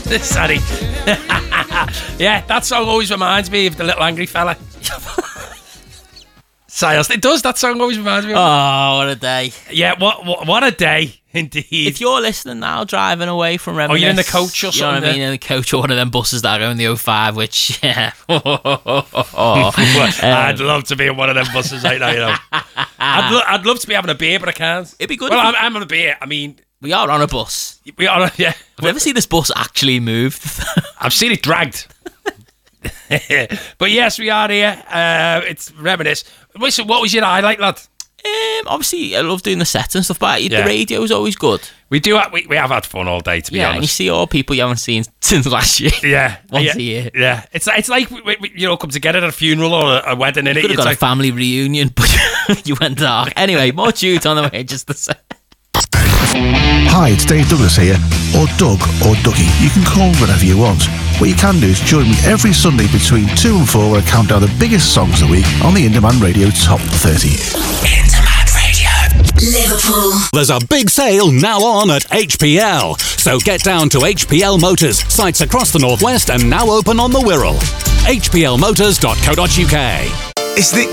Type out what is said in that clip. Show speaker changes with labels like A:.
A: Sorry. Yeah, that song always reminds me of the little angry fella. Silas, it does. That song always reminds me of.
B: Oh, what a day.
A: Yeah, what a day, indeed.
B: If you're listening now, driving away from Reminisce...
A: Or you're in the coach or something.
B: You know what I mean? In the coach or one of them buses that are going the 05, which, yeah.
A: I'd love to be in one of them buses right now, you know. I'd love to be having a beer, but I can't.
B: It'd be good.
A: Well, I'm on a beer. I mean...
B: We are on a bus.
A: We are, yeah.
B: Have you ever seen this bus actually move?
A: I've seen it dragged. But yes, we are here. It's Reminisce. Listen, what was your highlight, lad?
B: Obviously, I love doing the sets and stuff, but the radio's always good.
A: We have had fun all day, to be honest.
B: And you see all people you haven't seen since last year.
A: Yeah.
B: Once a year.
A: Yeah. It's like, we come together at a funeral or a wedding, innit?
B: You could have got a family reunion, but you went dark. Anyway, more tunes on the way, just to say.
C: Hi, it's Dave Douglas here, or Doug, or Dougie. You can call me whatever you want. What you can do is join me every Sunday between 2 and 4 where I count down the biggest songs of the week on the Indie Man Radio Top 30.
D: Indie Man Radio, Liverpool.
E: There's a big sale now on at HPL. So get down to HPL Motors, sites across the Northwest and now open on the Wirral. hplmotors.co.uk.
F: It's the